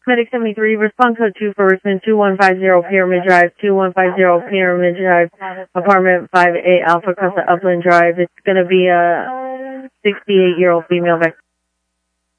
Medic 73, respond code 2 for Richmond 2150 Pyramid Drive, 2150 Pyramid Drive, apartment 5A Alpha Costa Upland Drive. It's going to be a 68-year-old female victim.